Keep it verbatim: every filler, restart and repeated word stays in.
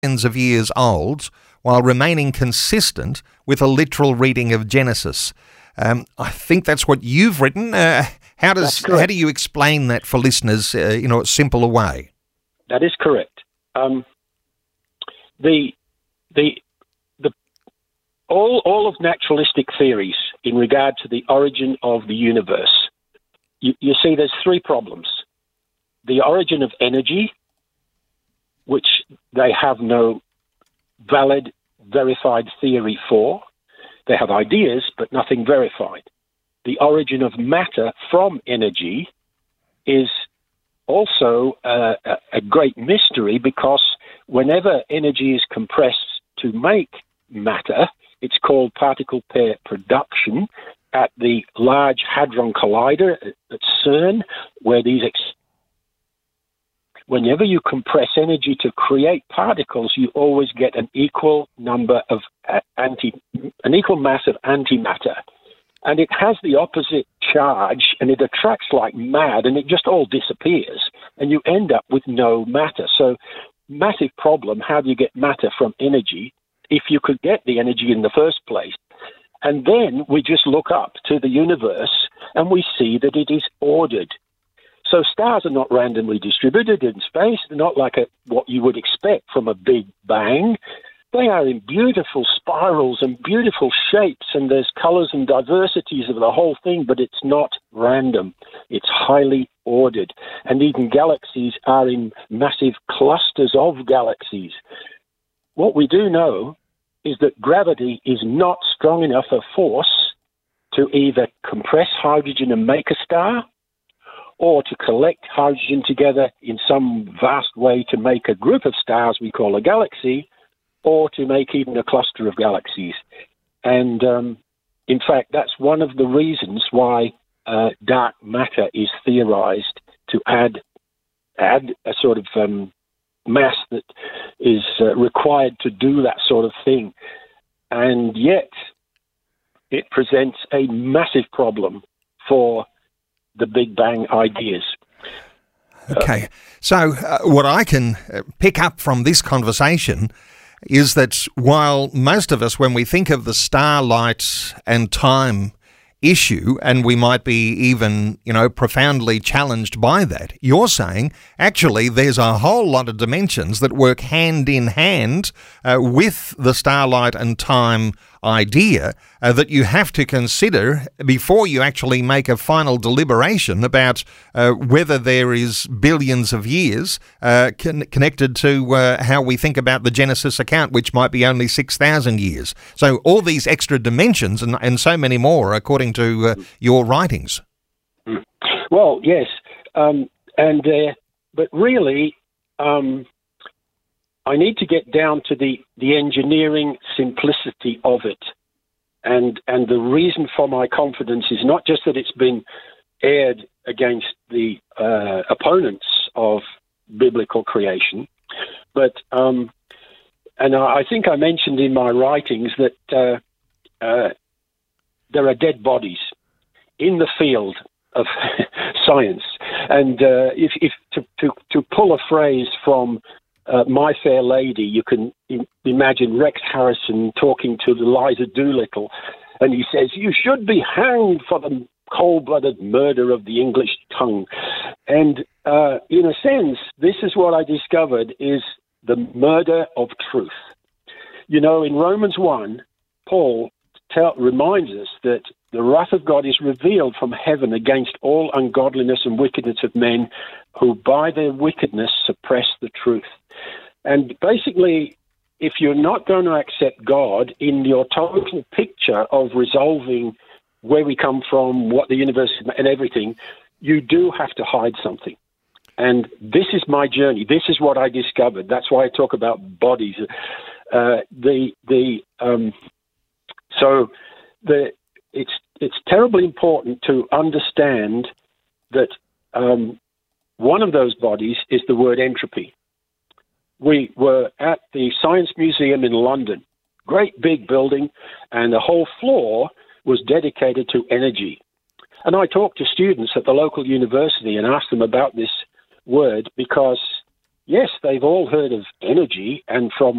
billions of years old while remaining consistent with a literal reading of Genesis. Um, I think that's what you've written. Uh, how does how do you explain that for listeners, uh, you know, a simpler way? That is correct. Um, the the the all all of naturalistic theories in regard to the origin of the universe, you, you see, there's three problems: the origin of energy, which they have no valid, verified theory for. They have ideas, but nothing verified. The origin of matter from energy is also uh, a, a great mystery, because whenever energy is compressed to make matter, it's called particle pair production at the Large Hadron Collider at CERN, where these ex- whenever you compress energy to create particles, you always get an equal number of uh, anti, an equal mass of antimatter. And it has the opposite charge, and it attracts like mad, and it just all disappears, and you end up with no matter. So, massive problem, how do you get matter from energy if you could get the energy in the first place? And then we just look up to the universe, and we see that it is ordered. So stars are not randomly distributed in space. They're not like a, what you would expect from a big bang. They are in beautiful spirals and beautiful shapes, and there's colors and diversities of the whole thing, but it's not random. It's highly ordered. And even galaxies are in massive clusters of galaxies. What we do know is that gravity is not strong enough a force to either compress hydrogen and make a star, or to collect hydrogen together in some vast way to make a group of stars we call a galaxy, or to make even a cluster of galaxies. And um, in fact, that's one of the reasons why uh, dark matter is theorized to add add a sort of um, mass that is uh, required to do that sort of thing. And yet, it presents a massive problem for the Big Bang ideas. Okay, so uh, what I can pick up from this conversation is that while most of us, when we think of the starlight and time issue, and we might be even, you know, profoundly challenged by that, you're saying actually there's a whole lot of dimensions that work hand in hand uh, with the starlight and time idea uh, that you have to consider before you actually make a final deliberation about uh, whether there is billions of years uh, con- connected to uh, how we think about the Genesis account, which might be only six thousand years. So all these extra dimensions and, and so many more, according to uh, your writings. Well, yes. Um, and uh, but really, um, I need to get down to the, the engineering simplicity of it. And and the reason for my confidence is not just that it's been aired against the uh, opponents of biblical creation, but, um, and I think I mentioned in my writings that uh, uh, there are dead bodies in the field of science. And uh, if, if to, to, to pull a phrase from Uh, My Fair Lady, you can im- imagine Rex Harrison talking to Eliza Doolittle, and he says, "You should be hanged for the cold-blooded murder of the English tongue." And uh, in a sense, this is what I discovered is the murder of truth. You know, in Romans one, Paul tell, reminds us that the wrath of God is revealed from heaven against all ungodliness and wickedness of men who by their wickedness suppress the truth. And basically, if you're not going to accept God in your total picture of resolving where we come from, what the universe is, and everything, you do have to hide something. And this is my journey. This is what I discovered. That's why I talk about bodies. Uh, the the um, so the it's it's terribly important to understand that um, one of those bodies is the word entropy. We were at the Science Museum in London, great big building, and the whole floor was dedicated to energy. And I talked to students at the local university and asked them about this word because, yes, they've all heard of energy, and from